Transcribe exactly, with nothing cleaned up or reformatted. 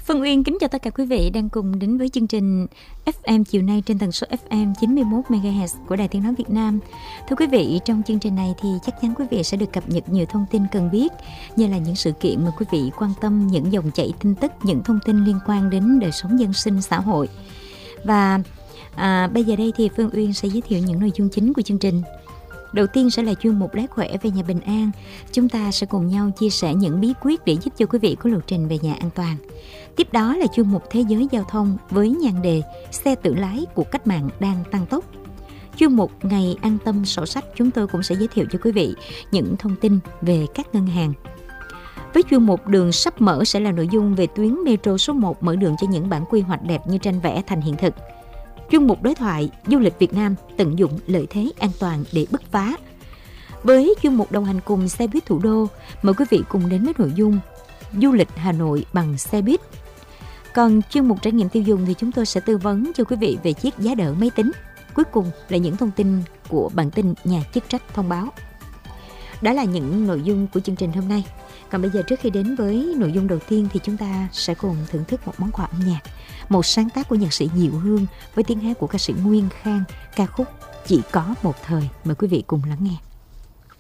Phương Uyên kính chào tất cả quý vị đang cùng đến với chương trình ép em chiều nay trên tần số ép em chín mươi mốt mê ga héc của Đài Tiếng nói Việt Nam. Thưa quý vị, trong chương trình này thì chắc chắn quý vị sẽ được cập nhật nhiều thông tin cần biết, như là những sự kiện mà quý vị quan tâm, những dòng chảy tin tức, những thông tin liên quan đến đời sống dân sinh xã hội. Và à, bây giờ đây thì Phương Uyên sẽ giới thiệu những nội dung chính của chương trình. Đầu tiên sẽ là chuyên mục Lái khỏe về nhà bình an. Chúng ta sẽ cùng nhau chia sẻ những bí quyết để giúp cho quý vị có lộ trình về nhà an toàn. Tiếp đó là chuyên mục Thế giới giao thông với nhan đề Xe tự lái của cách mạng đang tăng tốc. Chuyên mục Ngày an tâm sổ sách, chúng tôi cũng sẽ giới thiệu cho quý vị những thông tin về các ngân hàng. Với chuyên mục Đường sắp mở sẽ là nội dung về tuyến metro số một mở đường cho những bản quy hoạch đẹp như tranh vẽ thành hiện thực. Chuyên mục Đối thoại Du lịch Việt Nam tận dụng lợi thế an toàn để bứt phá. Với chuyên mục Đồng hành cùng xe buýt thủ đô, mời quý vị cùng đến với nội dung Du lịch Hà Nội bằng xe buýt. Còn chuyên mục Trải nghiệm tiêu dùng thì chúng tôi sẽ tư vấn cho quý vị về chiếc giá đỡ máy tính. Cuối cùng là những thông tin của bản tin Nhà chức trách thông báo. Đó là những nội dung của chương trình hôm nay. Còn bây giờ, trước khi đến với nội dung đầu tiên thì chúng ta sẽ cùng thưởng thức một món quà âm nhạc, một sáng tác của nhạc sĩ Diệu Hương với tiếng hát của ca sĩ Nguyên Khang, ca khúc Chỉ có một thời. Mời quý vị cùng lắng nghe.